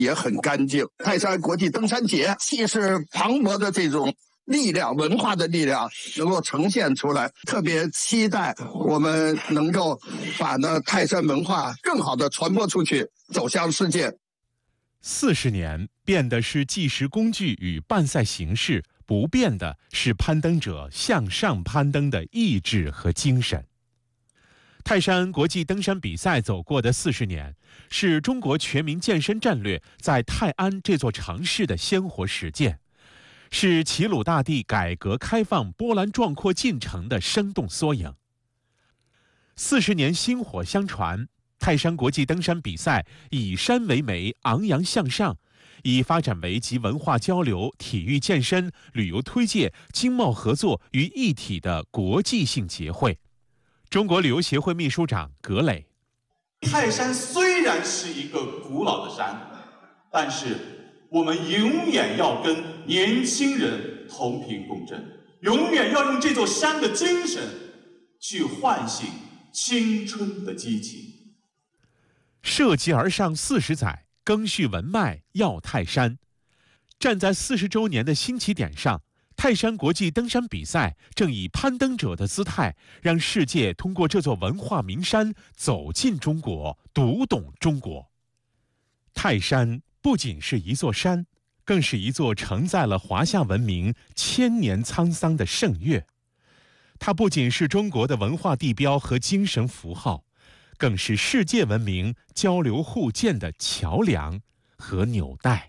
也很干净。泰山国际登山节既是磅礴的这种力量，文化的力量能够呈现出来，特别期待我们能够把泰山文化更好的传播出去，走向世界。 40年变的是计时工具与办赛形式，不变的是攀登者向上攀登的意志和精神。泰山国际登山比赛走过的40年，是中国全民健身战略在泰安这座城市的鲜活实践，是齐鲁大地改革开放波澜壮阔进程的生动缩影。40年薪火相传，泰山国际登山比赛以山为媒，昂扬向上，已发展为集文化交流、体育健身、旅游推介、经贸合作于一体的国际性节会。中国旅游协会秘书长葛磊： 泰山虽然是一个古老的山，但是我们永远要跟年轻人同频共振，永远要用这座山的精神去唤醒青春的激情。 涉级而上40载，赓续文脉耀泰山。站在40周年的新起点上，泰山国际登山比赛正以攀登者的姿态，让世界通过这座文化名山走进中国，读懂中国。泰山不仅是一座山，更是一座承载了华夏文明千年沧桑的圣乐。它不仅是中国的文化地标和精神符号，更是世界文明交流互鉴的桥梁和纽带。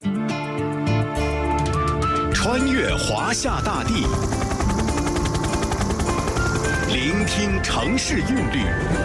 穿越华夏大地，聆听城市韵律，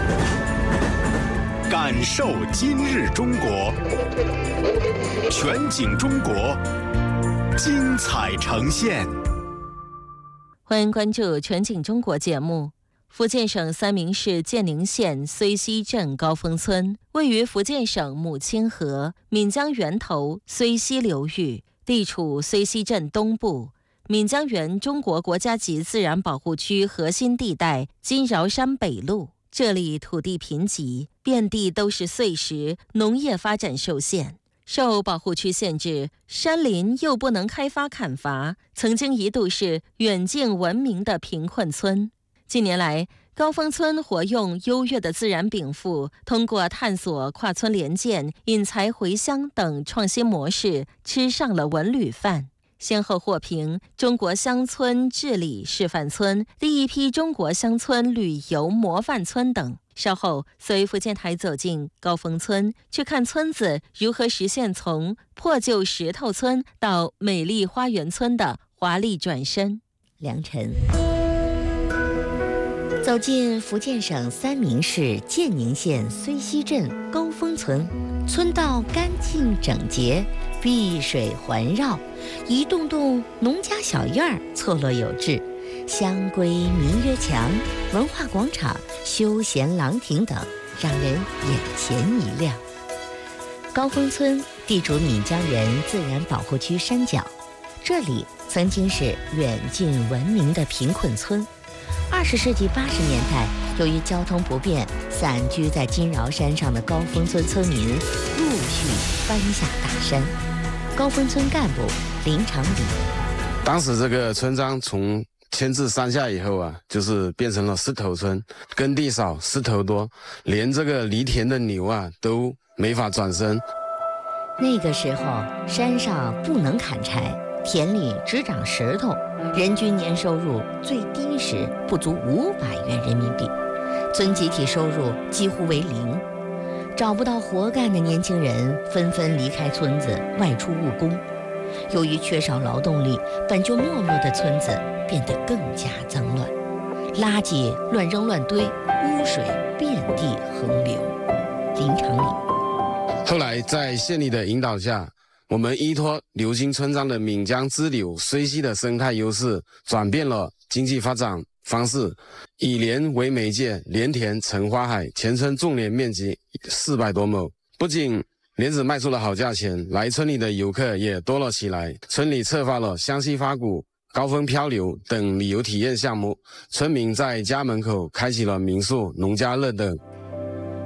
感受今日中国。全景中国，精彩呈现。 欢迎关注全景中国节目。福建省三明市建宁县睢溪镇高峰村位于福建省母亲河闽江源头睢溪流域，地处睢溪镇东部，闽江源中国国家级自然保护区核心地带金饶山北麓。这里土地贫瘠，遍地都是碎石，农业发展受限。受保护区限制，山林又不能开发砍伐，曾经一度是远近闻名的贫困村。近年来，高峰村活用优越的自然禀赋，通过探索跨村联建、引才回乡等创新模式，吃上了文旅饭，先后获评中国乡村治理示范村、第一批中国乡村旅游模范村等。稍后随福建台走进高峰村，去看村子如何实现从破旧石头村到美丽花园村的华丽转身。 良辰走进福建省三明市建宁县睢溪镇高峰村，村道干净整洁，碧水环绕，一栋栋农家小院儿错落有致，香闺民约墙、文化广场、休闲廊亭等，让人眼前一亮。高峰村地处闽江源自然保护区山脚，这里曾经是远近闻名的贫困村。20世纪80年代，由于交通不便，散居在金饶山上的高峰村村民陆续搬下大山。高峰村干部林长礼： 当时这个村庄从迁至山下以后啊，就是变成了石头村，耕地少，石头多，连这个犁田的牛啊都没法转身。 那个时候，山上不能砍柴，田里只长石头，人均年收入最低时不足500元人民币，村集体收入几乎为0。找不到活干的年轻人纷纷离开村子，外出务工。由于缺少劳动力，本就没落的村子变得更加脏乱，垃圾乱扔乱堆，污水遍地横流。林长礼： 后来在县里的引导下，我们依托流经村庄的闽江支流睢溪的生态优势，转变了经济发展方式，以莲为媒介，莲田成花海，全村种莲面积400多亩。不仅莲子卖出了好价钱，来村里的游客也多了起来。村里策划了湘西发谷、高峰漂流等旅游体验项目，村民在家门口开启了民宿、农家乐等。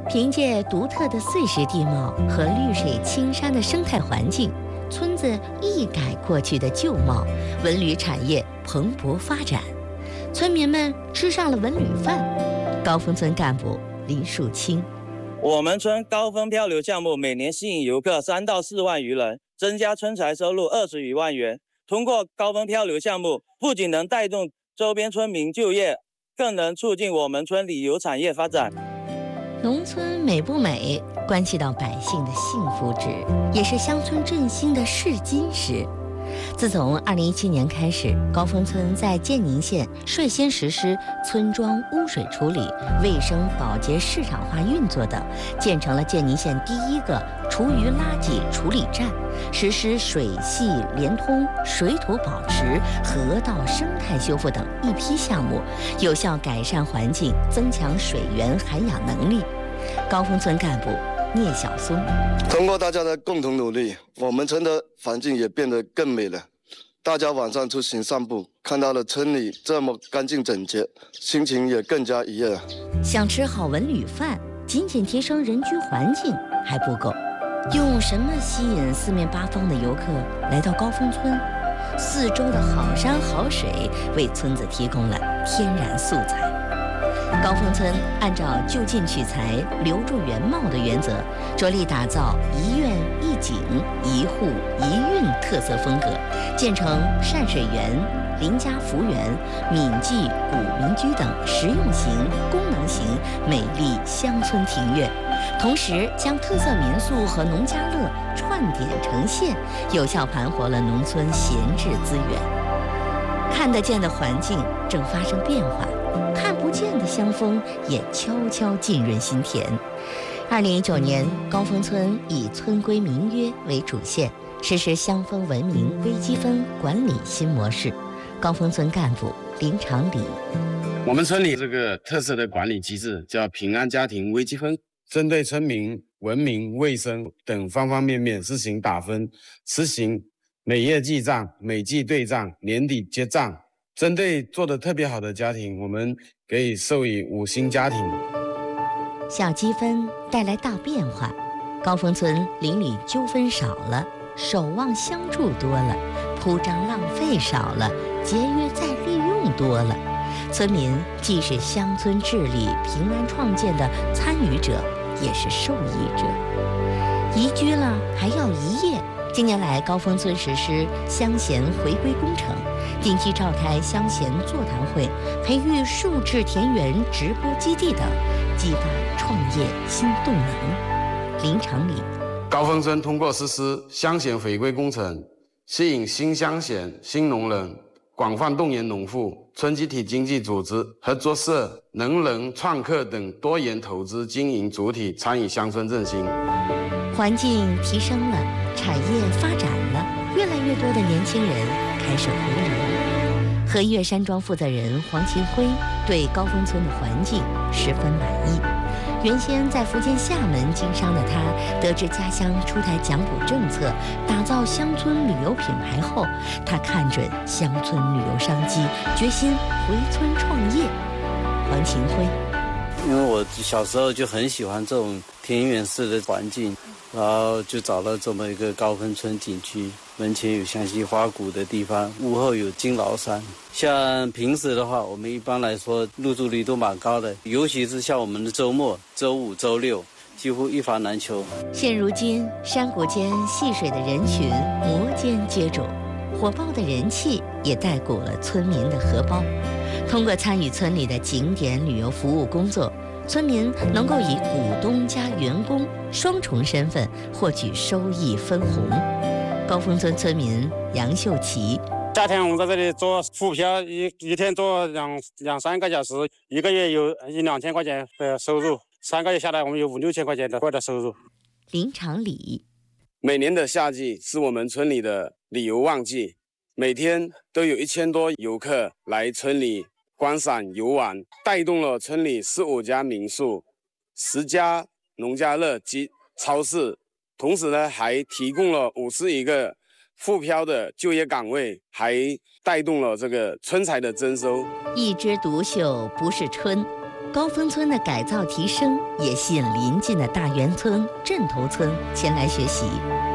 凭借独特的碎石地貌和绿水青山的生态环境，村子一改过去的旧貌，文旅产业蓬勃发展。村民们吃上了文旅饭。高峰村干部林树清： 我们村高峰漂流项目每年吸引游客3到4万余人，增加村财收入20余万元。通过高峰漂流项目，不仅能带动周边村民就业，更能促进我们村旅游产业发展。 农村美不美，关系到百姓的幸福值，也是乡村振兴的试金石。自从2017年开始，高峰村在建宁县率先实施村庄污水处理、卫生保洁市场化运作等，建成了建宁县第一个厨余垃圾处理站，实施水系连通、水土保持、河道生态修复等一批项目，有效改善环境，增强水源涵养能力。高峰村干部聂小松： 通过大家的共同努力，我们村的环境也变得更美了。大家晚上出行散步，看到了村里这么干净整洁，心情也更加愉悦了。 想吃好文旅饭，仅仅提升人居环境还不够，用什么吸引四面八方的游客来到高峰村？四周的好山好水为村子提供了天然素材。高峰村按照就近取材、留住原貌的原则，着力打造一院一景、一户一韵特色风格，建成善水园、邻家福园、闽记古民居等实用型、功能型美丽乡村庭院，同时将特色民宿和农家乐串点成线，有效盘活了农村闲置资源。看得见的环境正发生变化，看不见的乡风也悄悄浸润心田。2019年，高峰村以村规民约为主线，实施乡风文明微积分管理新模式。高峰村干部林长礼： 我们村里这个特色的管理机制叫平安家庭微积分，针对村民文明、卫生等方方面面实行打分，实行每月记账、每季对账、年底结账。针对做得特别好的家庭，我们给予授予5星家庭。 小积分带来大变化，高峰村邻里纠纷少了，守望相助多了，铺张浪费少了，节约再利用多了。村民既是乡村治理平安创建的参与者，也是受益者。宜居了还要宜业。近年来，高峰村实施乡贤回归工程，定期召开乡贤座谈会，培育数字田园直播基地等，激发创业新动能。林长礼： 高峰村通过实施乡贤回归工程，吸引新乡贤、新农人，广泛动员农户、村集体经济组织、合作社、能人、创客等多元投资经营主体参与乡村振兴。 环境提升了，产业发展了，越来越多的年轻人开始回流。和岳山庄负责人黄勤辉对高峰村的环境十分满意。原先在福建厦门经商的他，得知家乡出台奖补政策，打造乡村旅游品牌后，他看准乡村旅游商机，决心回村创业。黄勤辉： 因为我小时候就很喜欢这种田园式的环境，然后就找了这么一个高峰村景区，门前有湘西花谷的地方，屋后有金崂山。像平时的话，我们一般来说入住率都蛮高的，尤其是像我们的周末、周5、周6，几乎一房难求。 现如今，山谷间戏水的人群摩肩接踵，火爆的人气也带鼓了村民的荷包。通过参与村里的景点旅游服务工作，村民能够以股东加员工双重身份获取收益分红。高峰村村民杨秀琪： 夏天我们在这里做浮漂，一天做两三个小时，一个月有1-2千块钱的收入，3个月下来我们有5-6千块钱的收入。 林长礼： 每年的夏季是我们村里的旅游旺季，每天都有1000多游客来村里观赏游玩，带动了村里15家民宿、10家农家乐及超市，同时呢还提供了51个复漂的就业岗位，还带动了这个村财的增收。 一枝独秀不是春， 高峰村的改造提升也吸引邻近的大源村、镇头村前来学习。